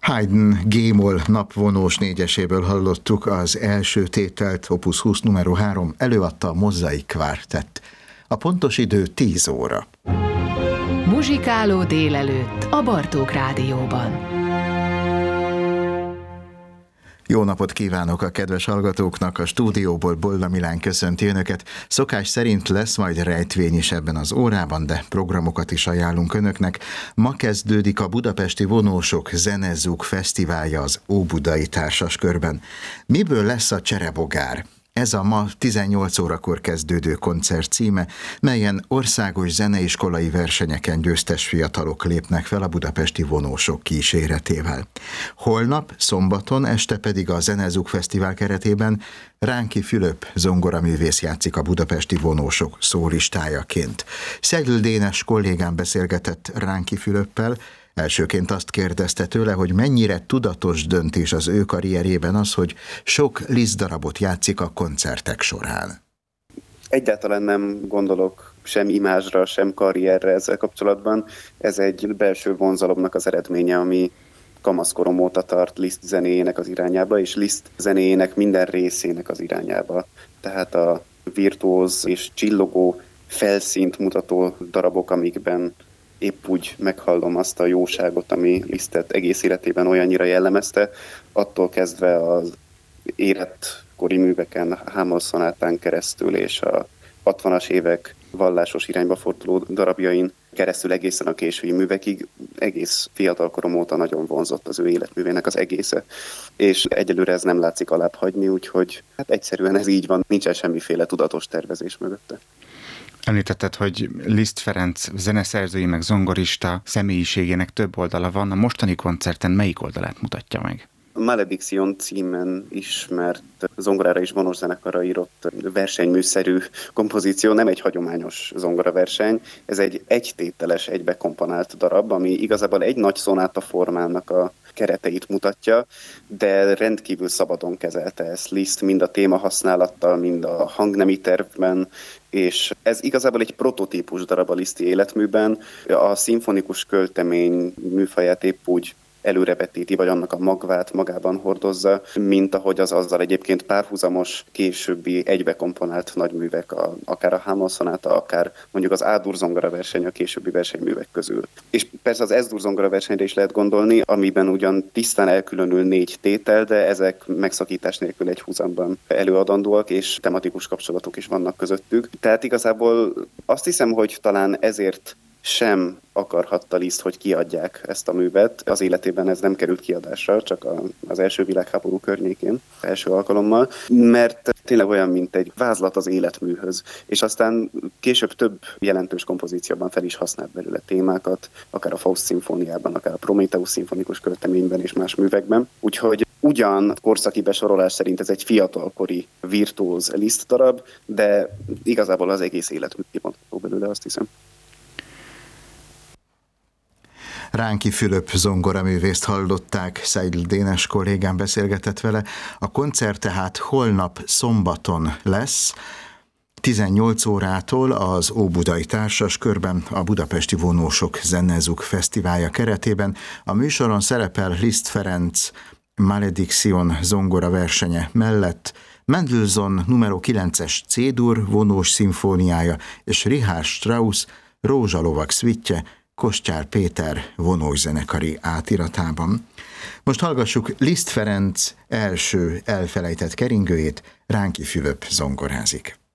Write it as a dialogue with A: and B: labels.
A: Haydn G-moll napvonós négyeséből hallottuk az első tételt, Opus 20 nr. 3, előadta a Mozaik Kvártett. A pontos idő 10 óra.
B: Muzsikáló délelőtt a Bartók Rádióban.
A: Jó napot kívánok a kedves hallgatóknak, a stúdióból Bolla Milán köszönti önöket. Szokás szerint lesz majd rejtvény is ebben az órában, de programokat is ajánlunk önöknek. Ma kezdődik a Budapesti Vonósok Zene-Zug Fesztiválja az Óbudai Társaskörben. Miből lesz a cserebogár? Ez a ma 18 órakor kezdődő koncert címe, melyen országos zeneiskolai versenyeken győztes fiatalok lépnek fel a budapesti vonósok kíséretével. Holnap, szombaton este pedig a Zene-Zug Fesztivál keretében Ránki Fülöp zongoraművész játszik a budapesti vonósok szólistájaként. Szegl Dénes kollégám beszélgetett Ránki Fülöppel. Elsőként azt kérdezte tőle, hogy mennyire tudatos döntés az ő karrierjében az, hogy sok Liszt darabot játszik a koncertek során.
C: Egyáltalán nem gondolok sem imázsra, sem karrierre ezzel kapcsolatban. Ez egy belső vonzalomnak az eredménye, ami kamaszkorom óta tart Liszt zenéjének az irányába, és Liszt zenéjének minden részének az irányába. Tehát a virtuóz és csillogó felszínt mutató darabok, amikben épp úgy meghallom azt a jóságot, ami Lisztet egész életében olyannyira jellemezte, attól kezdve az életkori műveken, a Hummel szonátán keresztül és a 60-as évek vallásos irányba forduló darabjain keresztül egészen a késői művekig, egész fiatalkorom óta nagyon vonzott az ő életművének az egésze. És egyelőre ez nem látszik alább hagyni, úgyhogy hát egyszerűen ez így van, nincsen semmiféle tudatos tervezés mögötte.
D: Említetted, hogy Liszt Ferenc zeneszerzői meg zongorista személyiségének több oldala van. A mostani koncerten melyik oldalát mutatja meg?
C: Maledicción címen ismert zongorára és vonós zenekarra írott versenyműszerű kompozíció, nem egy hagyományos zongoraverseny, ez egy egytételes, egybekomponált darab, ami igazából egy nagy szonáta formának a kereteit mutatja, de rendkívül szabadon kezelte ezt Liszt, mind a téma használattal, mind a hangnemi tervben, és ez igazából egy prototípus darab a Liszti életműben. A szimfonikus költemény műfaját épp úgy előrevetíti, vagy annak a magvát magában hordozza, mint ahogy az azzal egyébként párhuzamos későbbi egybekomponált nagyművek, akár a Hummel szonáta, akár mondjuk az A-dur zongoraverseny a későbbi versenyművek közül. És persze az S-dur zongoraversenyre is lehet gondolni, amiben ugyan tisztán elkülönül 4 tétel, de ezek megszakítás nélkül egy húzamban előadandóak, és tematikus kapcsolatok is vannak közöttük. Tehát igazából azt hiszem, hogy talán ezért sem akarhatta Liszt, hogy kiadják ezt a művet. Az életében ez nem került kiadásra, csak az első világháború környékén, első alkalommal, mert tényleg olyan, mint egy vázlat az életműhöz. És aztán később több jelentős kompozícióban fel is használt belőle témákat, akár a Faust szimfóniában, akár a Prométheusz szimfonikus költeményben és más művekben. Úgyhogy ugyan korszaki besorolás szerint ez egy fiatalkori virtuóz Liszt darab, de igazából az egész életmű kimondható belőle, azt hiszem.
A: Ránki Fülöp zongoraművészt hallották, Szegl Dénes kollégám beszélgetett vele. A koncert tehát holnap szombaton lesz, 18 órától az Óbudai Társaskörben, a Budapesti Vonósok Zene-Zug Fesztiválja keretében. A műsoron szerepel Liszt Ferenc Maledicción zongora versenye mellett Mendelssohn nr. 9-es C-dur vonós szimfóniája és Richard Strauss Rózsalovag szvittje Kostyár Péter vonószenekari átiratában. Most hallgassuk Liszt Ferenc első elfelejtett keringőjét, Ránki Fülöp zongorázik.